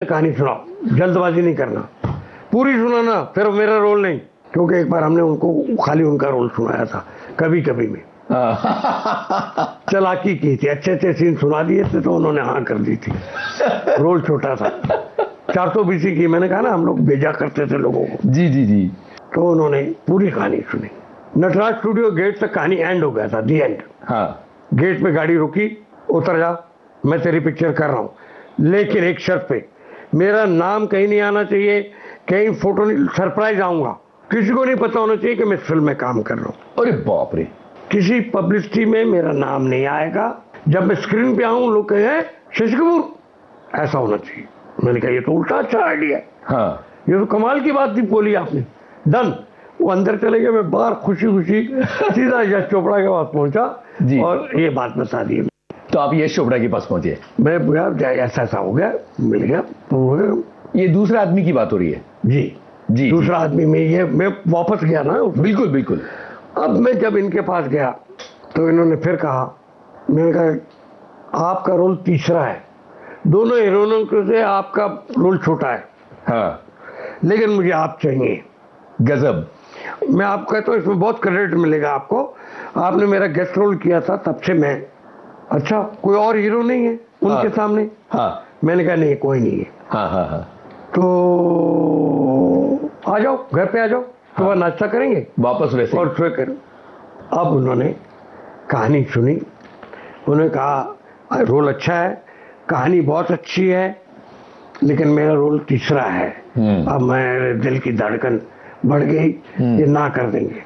कहानी सुनाओ, जल्दबाजी नहीं करना, पूरी सुनाना, फिर मेरा रोल नहीं, क्योंकि एक बार हमने उनको खाली उनका रोल सुनाया था कभी कभी में। चालाकी की थी, अच्छे अच्छे सीन सुना दिए थे तो उन्होंने हाँ कर दी थी। रोल छोटा था, 420 की, मैंने कहा ना हम लोग भेजा करते थे लोगों को। जी जी जी। तो उन्होंने पूरी कहानी सुनी। नटराज स्टूडियो गेट तक कहानी एंड हो गया था, दी एंड। हाँ। गेट पे गाड़ी रुकी, उतर जा, मैं तेरी पिक्चर कर रहा हूँ, लेकिन एक शर्त पे, मेरा नाम कहीं नहीं आना चाहिए, कहीं फोटो नहीं, सरप्राइज आऊंगा, किसी को नहीं पता होना चाहिए कि मैं फिल्म में काम कर रहा हूँ। अरे बाप रे। किसी पब्लिसिटी में मेरा नाम नहीं आएगा, जब मैं स्क्रीन पे आऊं लोग कहें शशि कपूर, ऐसा होना चाहिए। मैंने कहा ये तो उल्टा अच्छा आइडिया है। हाँ। ये तो कमाल की बात थी बोली आपने। डन। वो अंदर चले गए, मैं बाहर खुशी खुशी सीधा यश चोपड़ा के पास पहुंचा और ये बात बता दी। तो आप यश चोपड़ा के पास पहुंचे? मैं गया, ऐसा ऐसा हो गया, मिल गया तो। ये दूसरा आदमी की बात हो रही है? जी जी। दूसरा आदमी में ये मैं वापस गया ना। बिल्कुल बिल्कुल। अब मैं जब इनके पास गया तो इन्होंने फिर कहा, मैंने कहा आपका रोल तीसरा है, दोनों हीरोइनों से आपका रोल छोटा है। हाँ। लेकिन मुझे आप चाहिए। गजब। मैं आपको कहता हूँ इसमें बहुत क्रेडिट मिलेगा आपको, आपने मेरा गेस्ट रोल किया था, तब से मैं, अच्छा कोई और हीरो नहीं है उनके सामने? हाँ। मैंने कहा नहीं कोई नहीं है। हाँ हाँ हाँ। तो आ जाओ घर पे, आ जाओ, सुबह नाश्ता करेंगे वापस वैसे और फिर करें। अब उन्होंने कहानी सुनी, उन्होंने कहा रोल अच्छा है, कहानी बहुत अच्छी है, लेकिन मेरा रोल तीसरा है। अब मेरे दिल की धड़कन बढ़ गई, ये ना कर देंगे।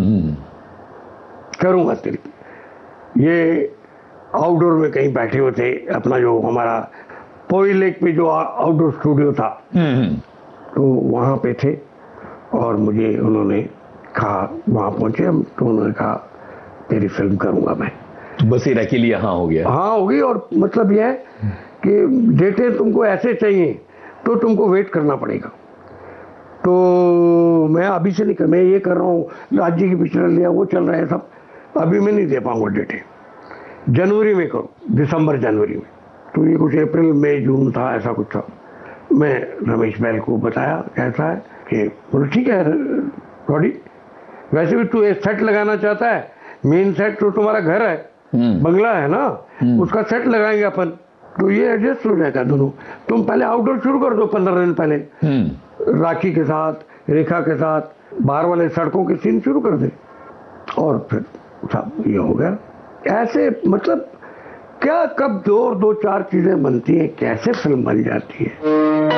करूंगा तेरी। ये आउटडोर में कहीं बैठे हुए थे, अपना जो हमारा पोई लेक पे जो आउटडोर स्टूडियो था, तो वहाँ पे थे और मुझे उन्होंने कहा, वहाँ पहुँचे हम, तो उन्होंने कहा तेरी फिल्म करूँगा मैं। बसेरा के लिए हाँ हो गया? हाँ होगी। और मतलब यह है कि डेटें तुमको ऐसे चाहिए तो तुमको वेट करना पड़ेगा। तो मैं अभी से नहीं कर, मैं ये कर रहा हूँ, राज्य की पिक्चर लिया, वो चल रहा है सब, अभी मैं नहीं दे पाऊंगा डेटें, जनवरी में करो, दिसंबर जनवरी में। तो ये कुछ अप्रैल मई जून था, ऐसा कुछ था। मैं रमेश बैल को बताया कैसा है, कि बोले ठीक है रॉडी, वैसे भी तू एक सेट लगाना चाहता है, मेन सेट तो तुम्हारा घर है, बंगला है ना, उसका सेट लगाएंगे अपन, तो ये एडजस्ट हो जाएगा दोनों। तुम पहले आउटडोर शुरू कर दो 15 दिन पहले, राखी के साथ, रेखा के साथ, बाहर वाले सड़कों के सीन शुरू कर दे, और फिर सब ये हो गया। ऐसे मतलब क्या, कब दो चार चीजें बनती हैं, कैसे फिल्म बन जाती है।